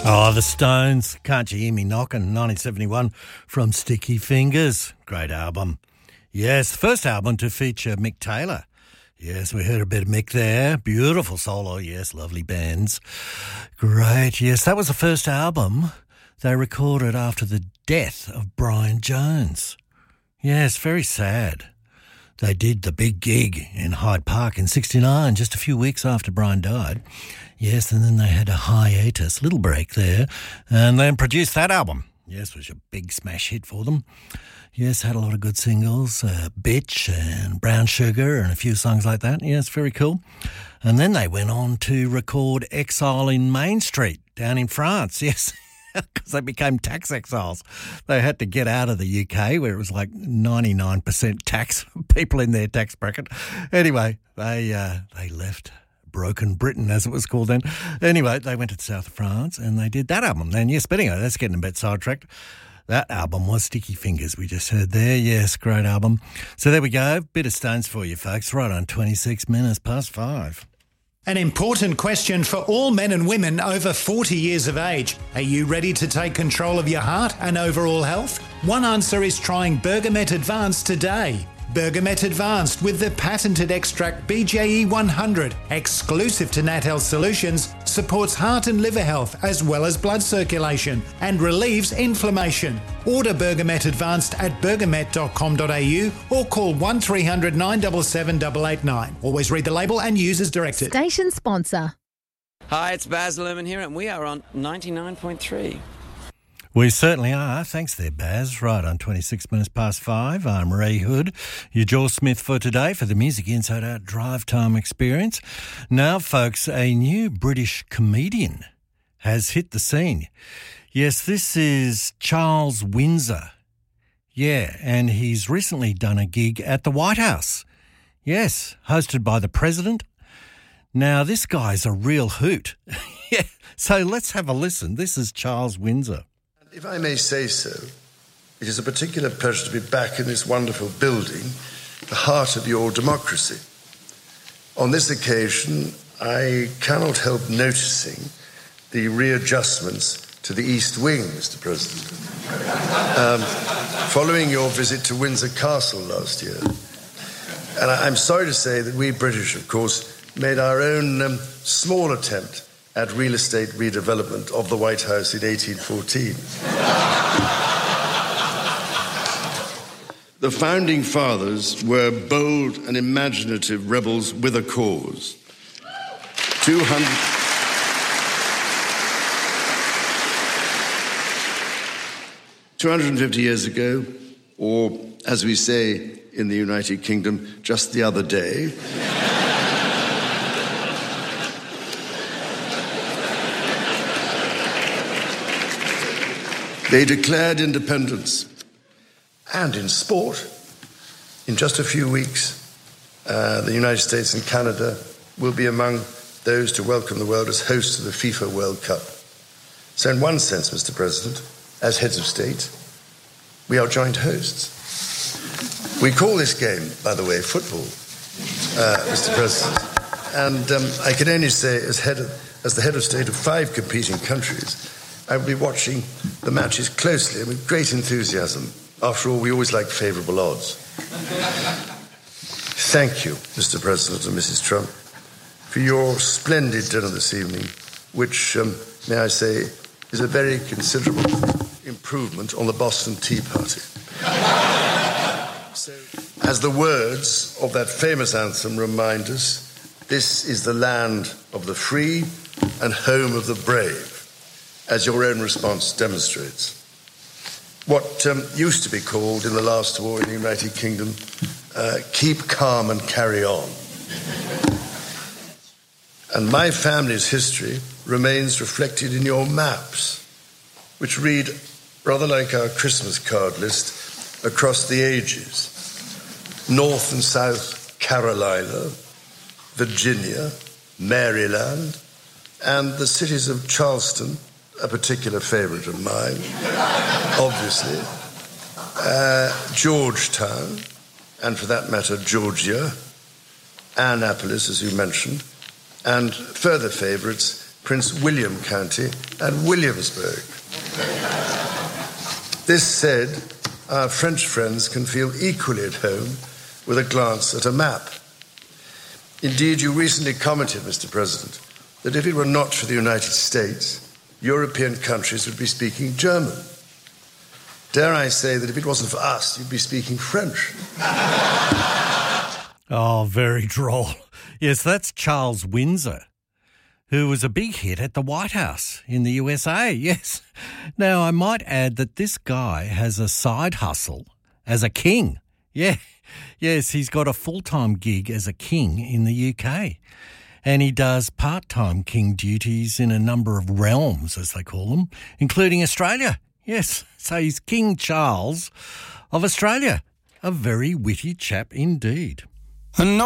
Oh, the Stones, Can't You Hear Me Knockin', 1971 from Sticky Fingers. Great album. Yes, first album to feature Mick Taylor. Yes, we heard a bit of Mick there. Beautiful solo, yes, lovely bands. Great, yes, that was the first album they recorded after the death of Brian Jones. Yes, very sad. They did the big gig in Hyde Park in 1969, just a few weeks after Brian died. Yes, and then they had a hiatus, little break there, and then produced that album. Yes, it was a big smash hit for them. Yes, had a lot of good singles, Bitch and Brown Sugar and a few songs like that. Yes, very cool. And then they went on to record Exile in Main Street down in France, yes, because they became tax exiles. They had to get out of the UK where it was like 99% tax, people in their tax bracket. Anyway, they left Broken Britain, as it was called then. Anyway, they went to the south of France and they did that album. And yes, but anyway, that's getting a bit sidetracked. That album was Sticky Fingers, we just heard there. Yes, great album. So there we go. Bit of Stones for you, folks, right on 26 minutes past 5. An important question for all men and women over 40 years of age. Are you ready to take control of your heart and overall health? One answer is trying Bergamet Advanced today. Bergamet Advanced with the patented extract BJE 100, exclusive to Nat Health Solutions, supports heart and liver health as well as blood circulation and relieves inflammation. Order Bergamet Advanced at bergamet.com.au or call 1300 977 889. Always read the label and use as directed. Station sponsor. Hi, it's Baz Luhrmann here and we are on 99.3. We certainly are. Thanks there, Baz. Right on 26 minutes past 5. I'm Ray Hood, your Joel Smith for today for the Music Inside Out Drive Time Experience. Now, folks, a new British comedian has hit the scene. Yes, this is Charles Windsor. Yeah, and he's recently done a gig at the White House. Yes, hosted by the President. Now, this guy's a real hoot. Yeah, so let's have a listen. This is Charles Windsor. If I may say so, it is a particular pleasure to be back in this wonderful building, the heart of your democracy. On this occasion, I cannot help noticing the readjustments to the East Wing, Mr. President, following your visit to Windsor Castle last year. And I'm sorry to say that we British, of course, made our own small attempt at real estate redevelopment of the White House in 1814. The founding fathers were bold and imaginative rebels with a cause. 250 years ago, or as we say in the United Kingdom, just the other day, they declared independence. And in sport, in just a few weeks, the United States and Canada will be among those to welcome the world as hosts of the FIFA World Cup. So in one sense, Mr. President, as heads of state, we are joint hosts. We call this game, by the way, football, Mr. President. And I can only say, as the head of state of 5 competing countries, I will be watching the matches closely and with great enthusiasm. After all, we always like favourable odds. Thank you, Mr. President and Mrs. Trump, for your splendid dinner this evening, which, may I say, is a very considerable improvement on the Boston Tea Party. So, as the words of that famous anthem remind us, this is the land of the free and home of the brave, as your own response demonstrates. What used to be called in the last war in the United Kingdom, keep calm and carry on. And my family's history remains reflected in your maps, which read rather like our Christmas card list across the ages. North and South Carolina, Virginia, Maryland, and the cities of Charleston, a particular favourite of mine, obviously, Georgetown, and for that matter, Georgia, Annapolis, as you mentioned, and further favourites, Prince William County and Williamsburg. This said, our French friends can feel equally at home with a glance at a map. Indeed, you recently commented, Mr. President, that if it were not for the United States, European countries would be speaking German. Dare I say that if it wasn't for us, you'd be speaking French. Oh, very droll. Yes, that's Charles Windsor, who was a big hit at the White House in the USA, yes. Now, I might add that this guy has a side hustle as a king. Yeah, yes, he's got a full-time gig as a king in the UK. And he does part-time king duties in a number of realms, as they call them, including Australia. Yes, so he's King Charles of Australia. A very witty chap indeed.